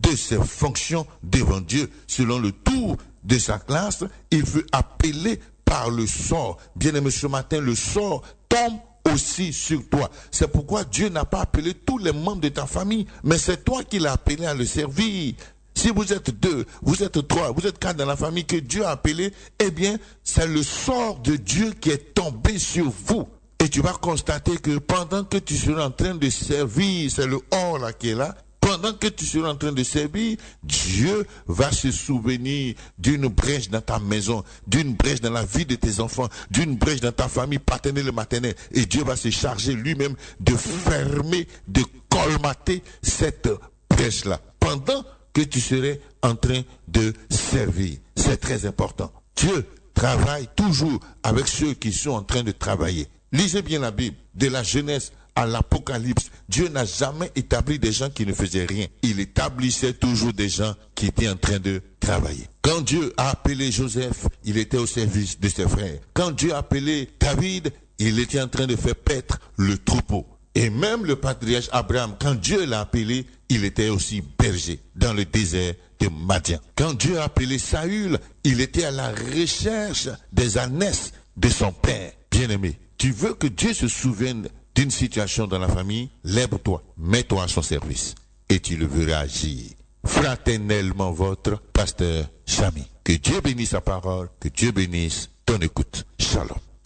de ses fonctions devant Dieu. Selon le tour de sa classe, il fut appelé par le sort. Bien-aimé, ce matin, le sort tombe aussi sur toi. C'est pourquoi Dieu n'a pas appelé tous les membres de ta famille, mais c'est toi qui l'as appelé à le servir. Si vous êtes 2, vous êtes 3, vous êtes 4 dans la famille que Dieu a appelé, eh bien, c'est le sort de Dieu qui est tombé sur vous. Et tu vas constater que pendant que tu seras en train de servir, c'est le or là qui est là, pendant que tu seras en train de servir, Dieu va se souvenir d'une brèche dans ta maison, d'une brèche dans la vie de tes enfants, d'une brèche dans ta famille paternelle et maternelle. Et Dieu va se charger lui-même de fermer, de colmater cette brèche-là. Pendant que tu serais en train de servir. C'est très important. Dieu travaille toujours avec ceux qui sont en train de travailler. Lisez bien la Bible, de la Genèse à l'Apocalypse. Dieu n'a jamais établi des gens qui ne faisaient rien. Il établissait toujours des gens qui étaient en train de travailler. Quand Dieu a appelé Joseph, il était au service de ses frères. Quand Dieu a appelé David, il était en train de faire paître le troupeau. Et même le patriarche Abraham, quand Dieu l'a appelé, il était aussi berger dans le désert de Madian. Quand Dieu a appelé Saül, il était à la recherche des ânesses de son père. Bien-aimé, tu veux que Dieu se souvienne d'une situation dans la famille? Lève-toi, mets-toi à son service et tu le verras agir. Fraternellement votre pasteur Chami. Que Dieu bénisse sa parole, que Dieu bénisse ton écoute. Shalom.